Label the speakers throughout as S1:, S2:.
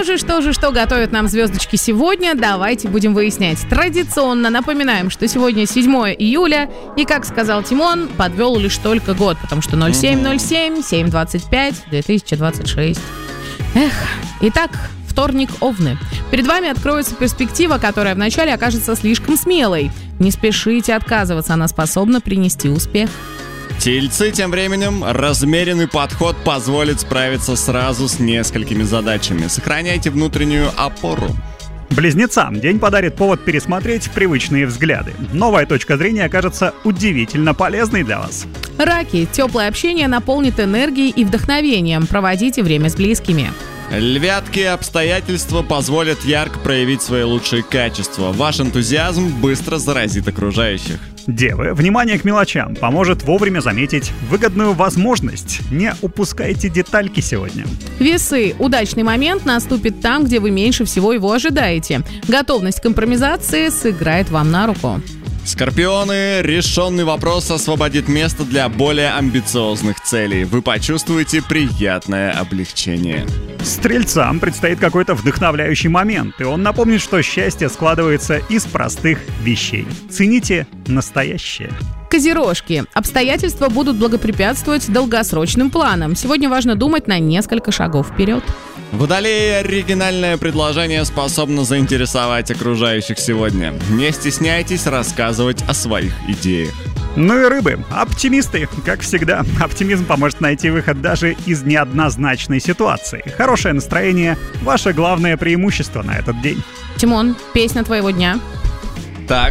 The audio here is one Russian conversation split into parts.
S1: Что готовят нам звездочки сегодня? Давайте будем выяснять. Традиционно напоминаем, что сегодня 7 июля, и, как сказал Тимон, подвел лишь только год, потому что 0707 725 2026. Итак, вторник, Овны. Перед вами откроется перспектива, которая вначале окажется слишком смелой. Не спешите отказываться, она способна принести успех.
S2: Тельцы тем временем размеренный подход позволит справиться сразу с несколькими задачами. Сохраняйте внутреннюю опору.
S3: Близнецам день подарит повод пересмотреть привычные взгляды. Новая точка зрения окажется удивительно полезной для вас.
S1: Раки. Теплое общение наполнит энергией и вдохновением. Проводите время с близкими.
S2: Львятки, обстоятельства позволят ярко проявить свои лучшие качества. Ваш энтузиазм быстро заразит окружающих.
S3: Девы, внимание к мелочам поможет вовремя заметить выгодную возможность. Не упускайте детальки сегодня.
S1: Весы. Удачный момент наступит там, где вы меньше всего его ожидаете. Готовность к компромизации сыграет вам на руку.
S2: Скорпионы, решенный вопрос освободит место для более амбициозных целей. Вы почувствуете приятное облегчение.
S3: Стрельцам предстоит какой-то вдохновляющий момент, и он напомнит, что счастье складывается из простых вещей. Цените настоящее.
S1: Козерожки. Обстоятельства будут благоприятствовать долгосрочным планам. Сегодня важно думать на несколько шагов вперед.
S2: Водолеи, оригинальное предложение способно заинтересовать окружающих сегодня. Не стесняйтесь рассказывать о своих идеях.
S3: Ну и рыбы, оптимисты, как всегда. Оптимизм поможет найти выход даже из неоднозначной ситуации. Хорошее настроение – ваше главное преимущество на этот день.
S1: Тимон, песня твоего дня.
S2: Так.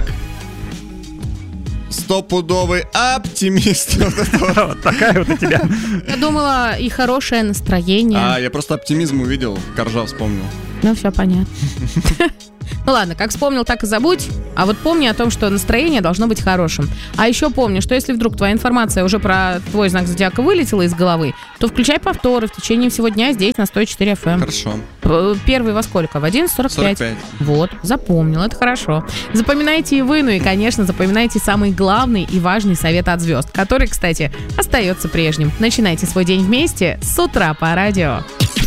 S2: Стопудовый оптимист.
S3: Вот такая вот у тебя.
S1: Я думала, и хорошее настроение.
S2: Я просто оптимизм увидел, Коржа вспомнил.
S1: Ну, все понятно. Ну ладно, как вспомнил, так и забудь. А вот помни о том, что настроение должно быть хорошим. А еще помни, что если вдруг твоя информация уже про твой знак зодиака вылетела из головы, то включай повторы в течение всего дня здесь на 104 FM.
S2: Хорошо.
S1: Первый во сколько? В 11:45?
S2: 45.
S1: Вот, запомнил, это хорошо. Запоминайте и вы, ну и, конечно, запоминайте самый главный и важный совет от звезд, который, кстати, остается прежним. Начинайте свой день вместе с утра по радио.